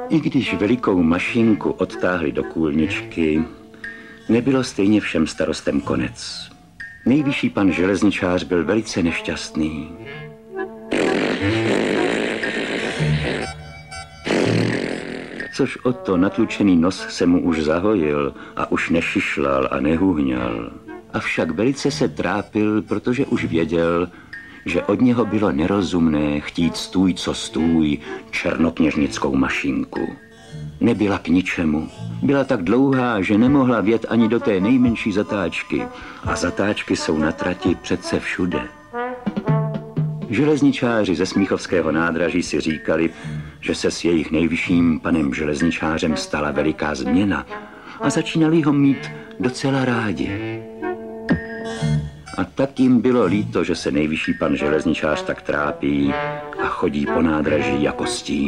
I když velikou mašinku odtáhli do kůlničky, nebylo stejně všem starostem konec. Nejvyšší pan železničář byl velice nešťastný. Což o to natlučený nos se mu už zahojil a už nešišlal a nehuhňal. Avšak velice se trápil, protože už věděl, že od něho bylo nerozumné chtít stůj co stůj černokněžnickou mašinku. Nebyla k ničemu. Byla tak dlouhá, že nemohla vjet ani do té nejmenší zatáčky. A zatáčky jsou na trati přece všude. Železničáři ze Smíchovského nádraží si říkali, že se s jejich nejvyšším panem železničářem stala veliká změna a začínali ho mít docela rádi. A tak jim bylo líto, že se nejvyšší pan železničář tak trápí a chodí po nádraží jako stín.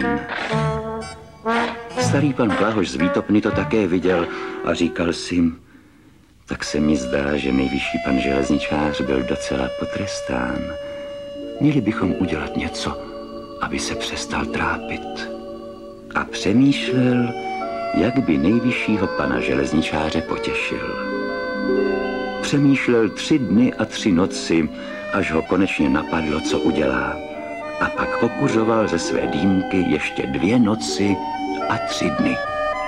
Starý pan Blahoš z Výtopny to také viděl a říkal si, tak se mi zdá, že nejvyšší pan železničář byl docela potrestán. Měli bychom udělat něco, aby se přestal trápit. A přemýšlel, jak by nejvyššího pana železničáře potěšil. Přemýšlel 3 dny a 3 noci, až ho konečně napadlo, co udělá. A pak pokuřoval ze své dýmky ještě 2 noci a 3 dny.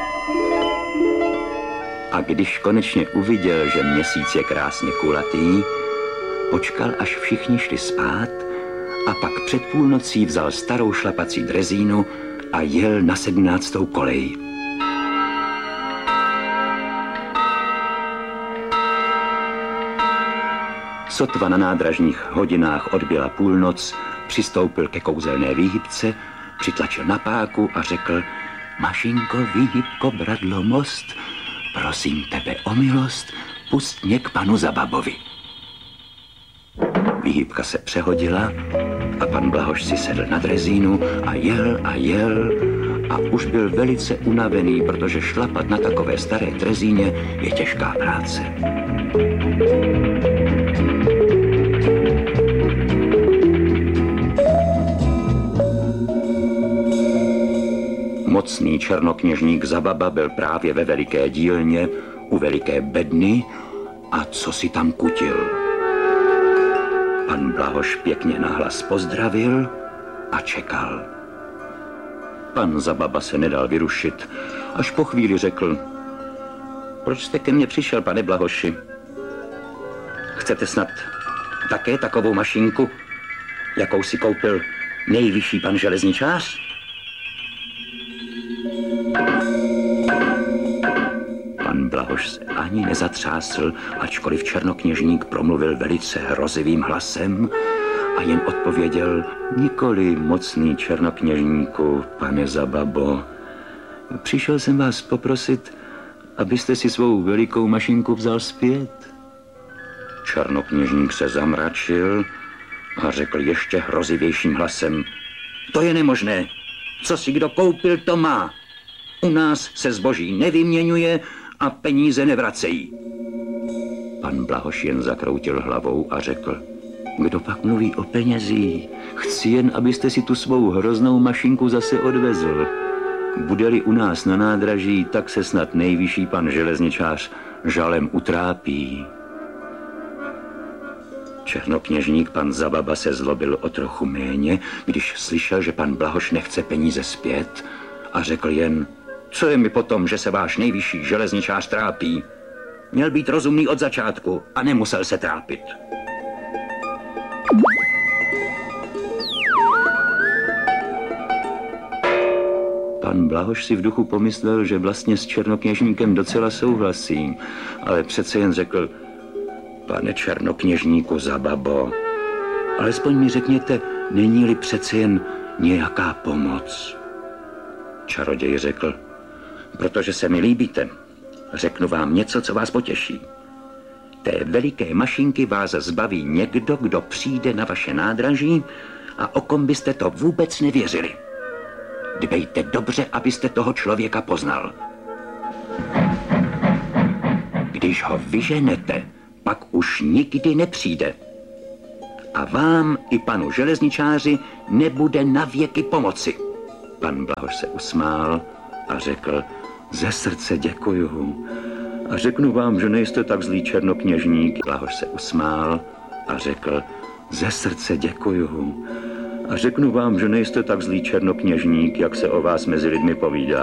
A když konečně uviděl, že měsíc je krásně kulatý, počkal, až všichni šli spát a pak před půlnocí vzal starou šlapací drezínu a jel na 17. kolej. Sotva na nádražních hodinách odbyla půlnoc, přistoupil ke kouzelné výhybce, přitlačil na páku a řekl: Mašinko, výhybko, bradlo, most, prosím tebe o milost, pust mě k panu Zababovi. Výhybka se přehodila a pan Blahoš si sedl na drezínu a jel a už byl velice unavený, protože šlapat na takové staré drezíně je těžká práce. Mocný černokněžník Zababa byl právě ve veliké dílně u veliké bedny a co si tam kutil. Pan Blahoš pěkně nahlas pozdravil a čekal. Pan Zababa se nedal vyrušit, až po chvíli řekl: Proč jste ke mně přišel, pane Blahoši? Chcete snad také takovou mašinku, jakou si koupil nejvyšší pan železničář? Pan Blahoš se ani nezatřásl, ačkoliv černokněžník promluvil velice hrozivým hlasem a jen odpověděl: Nikoli, mocný černokněžníku, pane Zababo. Přišel jsem vás poprosit, abyste si svou velikou mašinku vzal zpět. Černokněžník se zamračil a řekl ještě hrozivějším hlasem: To je nemožné. Co si kdo koupil, to má. U nás se zboží nevyměňuje a peníze nevracejí. Pan Blahoš jen zakroutil hlavou a řekl: Kdo pak mluví o penězích? Chci jen, abyste si tu svou hroznou mašinku zase odvezl. Bude-li u nás na nádraží, tak se snad nejvyšší pan železničář žalem utrápí. Černokněžník pan Zababa se zlobil o trochu méně, když slyšel, že pan Blahoš nechce peníze zpět, a řekl jen: Co je mi potom, že se váš nejvyšší železničář trápí? Měl být rozumný od začátku a nemusel se trápit. Pan Blahoš si v duchu pomyslel, že vlastně s černokněžníkem docela souhlasí, ale přece jen řekl: Pane černokněžníku Zababo, alespoň mi řekněte, není-li přece jen nějaká pomoc? Čaroděj řekl: Protože se mi líbíte, řeknu vám něco, co vás potěší. Té veliké mašinky vás zbaví někdo, kdo přijde na vaše nádraží a o kom byste to vůbec nevěřili. Dbejte dobře, abyste toho člověka poznal. Když ho vyženete, pak už nikdy nepřijde. A vám i panu železničáři nebude na věky pomoci. Pan Blahoš se usmál a řekl, ze srdce děkuju. A řeknu vám, že nejste tak zlý černokněžník. Blahoš se usmál a řekl, ze srdce děkuju. A řeknu vám, že nejste tak zlý černokněžník, jak se o vás mezi lidmi povídá.